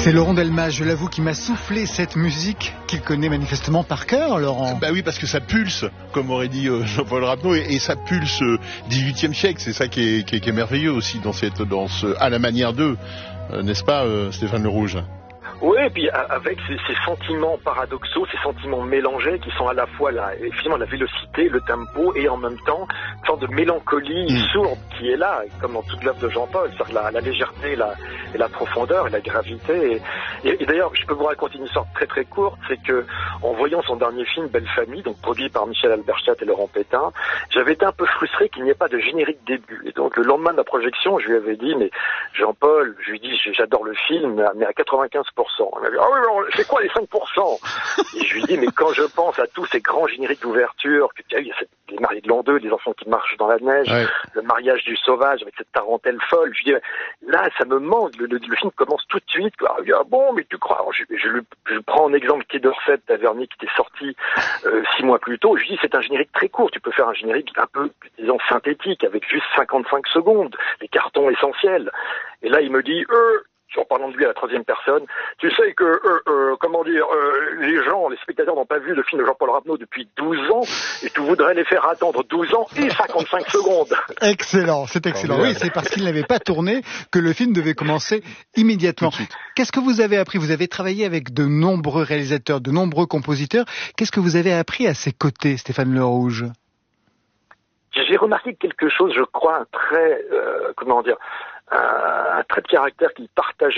C'est Laurent Delmas, je l'avoue, qui m'a soufflé cette musique qu'il connaît manifestement par cœur, Laurent. Bah oui, parce que ça pulse, comme aurait dit Jean-Paul Rapneau, et ça pulse 18e siècle. C'est ça qui est merveilleux aussi dans ce à la manière d'eux, n'est-ce pas, Stéphane Le Rouge? Oui, et puis avec ces sentiments paradoxaux, ces sentiments mélangés qui sont à la fois finalement la vélocité, le tempo et en même temps une sorte de mélancolie sourde qui est là, comme dans toute l'œuvre de Jean-Paul, c'est-à-dire la légèreté et la profondeur et la gravité. Et d'ailleurs, je peux vous raconter une histoire très très courte, c'est que en voyant son dernier film, Belle Famille, donc produit par Michel Alberstadt et Laurent Pétain, j'avais été un peu frustré qu'il n'y ait pas de générique début. Et donc le lendemain de la projection, je lui avais dit, mais Jean-Paul, je lui dis, j'adore le film, mais à 95%. Il m'a dit, ah oui, mais c'est quoi les 5%? Et je lui dis, mais quand je pense à tous ces grands génériques d'ouverture, il y a les mariés de l'an 2, les enfants qui marchent dans la neige, ouais, le mariage du sauvage avec cette tarentelle folle, je dis, là, ça me manque, le film commence tout de suite, quoi. Il dit, ah bon, mais tu crois? Alors, je prends un exemple Quai d'Orsay de Tavernier qui était sorti 6 mois plus tôt, je lui dis, c'est un générique très court, tu peux faire un générique un peu, disons, synthétique, avec juste 55 secondes, les cartons essentiels. Et là, il me dit, en parlant de lui à la troisième personne, tu sais que, les gens, les spectateurs n'ont pas vu le film de Jean-Paul Rapneau depuis 12 ans, et tu voudrais les faire attendre 12 ans et 55 secondes. Excellent, c'est excellent. Oui, c'est parce qu'il n'avait pas tourné que le film devait commencer immédiatement. Qu'est-ce que vous avez appris? Vous avez travaillé avec de nombreux réalisateurs, de nombreux compositeurs. Qu'est-ce que vous avez appris à ses côtés, Stéphane Le Rouge? J'ai remarqué quelque chose, je crois, un trait de caractère qu'il partageait